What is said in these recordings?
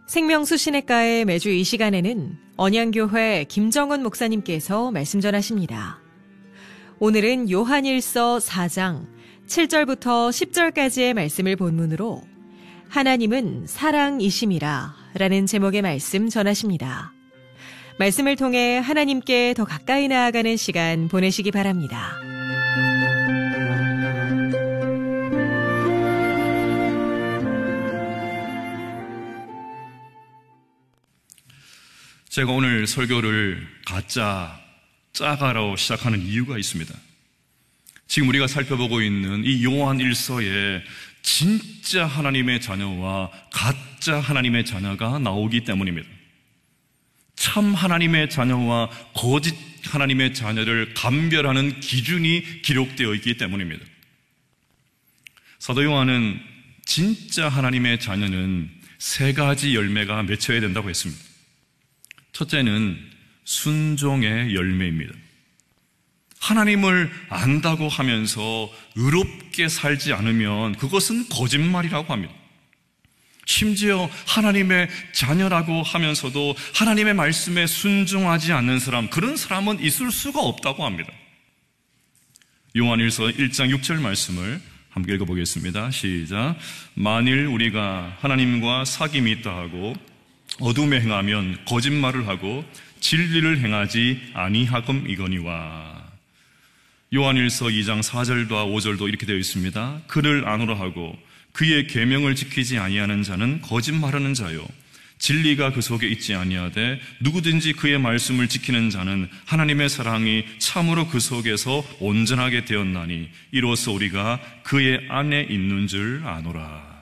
생명수 시내가의 매주 이 시간에는 언양교회 김정은 목사님께서 말씀 전하십니다. 오늘은 요한일서 4장 7절부터 10절까지의 말씀을 본문으로 하나님은 사랑이심이라 라는 제목의 말씀 전하십니다. 말씀을 통해 하나님께 더 가까이 나아가는 시간 보내시기 바랍니다. 제가 오늘 설교를 가짜, 짜가로 시작하는 이유가 있습니다. 지금 우리가 살펴보고 있는 이 요한일서에 진짜 하나님의 자녀와 가짜 하나님의 자녀가 나오기 때문입니다. 참 하나님의 자녀와 거짓 하나님의 자녀를 감별하는 기준이 기록되어 있기 때문입니다. 사도 요한은 진짜 하나님의 자녀는 세 가지 열매가 맺혀야 된다고 했습니다. 첫째는 순종의 열매입니다. 하나님을 안다고 하면서 의롭게 살지 않으면 그것은 거짓말이라고 합니다. 심지어 하나님의 자녀라고 하면서도 하나님의 말씀에 순종하지 않는 사람, 그런 사람은 있을 수가 없다고 합니다. 요한일서 1장 6절 말씀을 함께 읽어보겠습니다. 시작. 만일 우리가 하나님과 사귐이 있다 하고 어둠에 행하면 거짓말을 하고 진리를 행하지 아니하금이거니와. 요한일서 2장 4절과 5절도 이렇게 되어 있습니다. 그를 아노라 하고 그의 계명을 지키지 아니하는 자는 거짓말하는 자요 진리가 그 속에 있지 아니하되 누구든지 그의 말씀을 지키는 자는 하나님의 사랑이 참으로 그 속에서 온전하게 되었나니 이로써 우리가 그의 안에 있는 줄 아노라.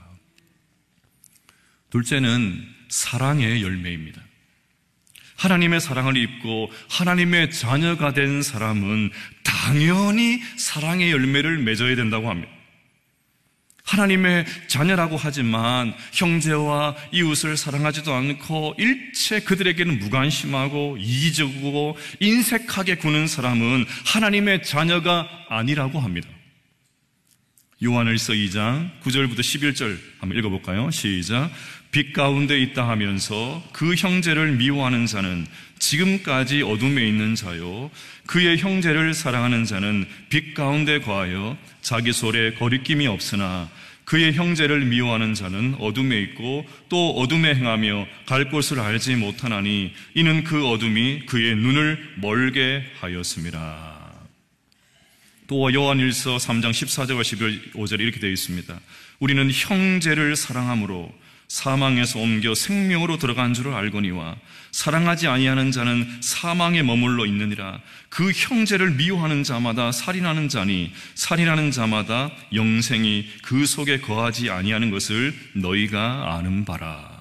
둘째는 사랑의 열매입니다. 하나님의 사랑을 입고 하나님의 자녀가 된 사람은 당연히 사랑의 열매를 맺어야 된다고 합니다. 하나님의 자녀라고 하지만 형제와 이웃을 사랑하지도 않고 일체 그들에게는 무관심하고 이기적이고 인색하게 구는 사람은 하나님의 자녀가 아니라고 합니다. 요한일서 2장 9절부터 11절 한번 읽어볼까요? 시작. 빛 가운데 있다 하면서 그 형제를 미워하는 자는 지금까지 어둠에 있는 자요 그의 형제를 사랑하는 자는 빛 가운데 거하여 자기 손에 거리낌이 없으나 그의 형제를 미워하는 자는 어둠에 있고 또 어둠에 행하며 갈 곳을 알지 못하나니 이는 그 어둠이 그의 눈을 멀게 하였습니다. 또 요한일서 3장 14절과 15절에 이렇게 되어 있습니다. 우리는 형제를 사랑함으로 사망에서 옮겨 생명으로 들어간 줄을 알거니와 사랑하지 아니하는 자는 사망에 머물러 있느니라. 그 형제를 미워하는 자마다 살인하는 자니 살인하는 자마다 영생이 그 속에 거하지 아니하는 것을 너희가 아는 바라.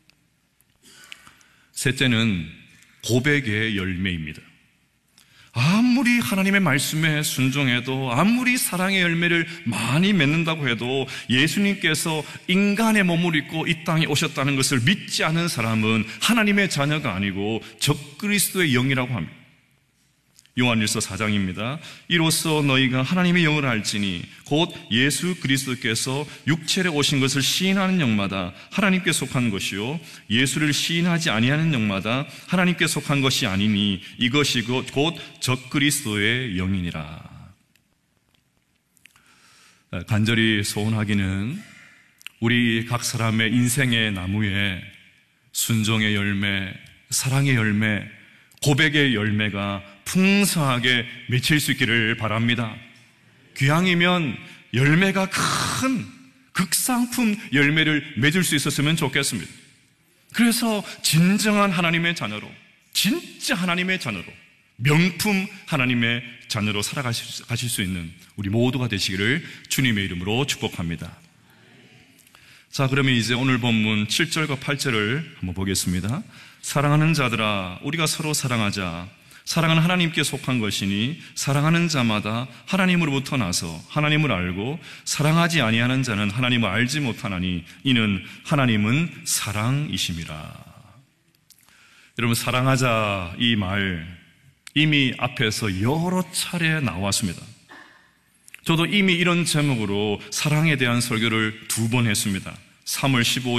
셋째는 고백의 열매입니다. 아무리 하나님의 말씀에 순종해도 아무리 사랑의 열매를 많이 맺는다고 해도 예수님께서 인간의 몸을 입고 이 땅에 오셨다는 것을 믿지 않은 사람은 하나님의 자녀가 아니고 적그리스도의 영이라고 합니다. 요한일서 4장입니다. 이로써 너희가 하나님의 영을 알지니 곧 예수 그리스도께서 육체에 오신 것을 시인하는 영마다 하나님께 속한 것이요 예수를 시인하지 아니하는 영마다 하나님께 속한 것이 아니니 이것이 곧 적그리스도의 영이니라. 간절히 소원하기는 우리 각 사람의 인생의 나무에 순종의 열매, 사랑의 열매, 고백의 열매가 풍성하게 맺힐 수 있기를 바랍니다. 귀향이면 열매가 큰 극상품 열매를 맺을 수 있었으면 좋겠습니다. 그래서 진정한 하나님의 자녀로, 진짜 하나님의 자녀로, 명품 하나님의 자녀로 살아가실 수 있는 우리 모두가 되시기를 주님의 이름으로 축복합니다. 자, 그러면 이제 오늘 본문 7절과 8절을 한번 보겠습니다. 사랑하는 자들아, 우리가 서로 사랑하자. 사랑은 하나님께 속한 것이니 사랑하는 자마다 하나님으로부터 나서 하나님을 알고 사랑하지 아니하는 자는 하나님을 알지 못하나니 이는 하나님은 사랑이심이라. 여러분, 사랑하자 이 말 이미 앞에서 여러 차례 나왔습니다. 저도 이미 이런 제목으로 사랑에 대한 설교를 2번 했습니다. 3월 15일